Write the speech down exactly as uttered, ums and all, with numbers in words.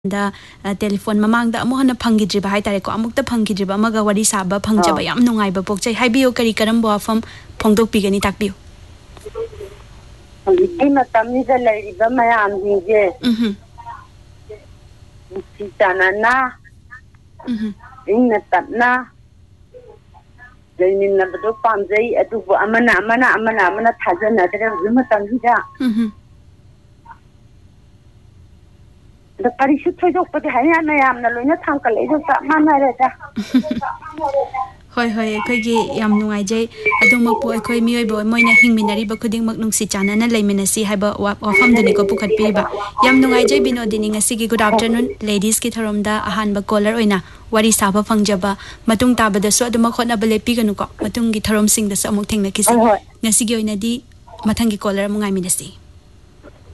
da telephone mamang da amo hana phangidriba hai tare ko amukta phangidriba amaga wari saba phangjaba yam nungai ba pokchai haibiyo kari karam bo afam phongdok pigani takbiyo hali matami da lairiba mayam hinge mhm tanana mhm inna tapna leinin na do pamjai adu amana amana amana amana thajana da zuma tamjida mhm da karisu thoidok pade hanya na yamna loina thangkal edo sa manare da hoi hoi khoi yam nungai jai aduma po khoi mioi bo moina hingminari ba khuding mak nungsi chana na leiminasi haiba wafam dani ko pukhat piba yam nungai jai binodini ngasi gi good afternoon ladies ki thorom da ahan ba caller oina wari saba fangjaba matung tabada so aduma khona ba lepi ganu ko matung gi thorom sing da sa amuk thengna kisi ngasi gi oina di mathangi caller mungai minasi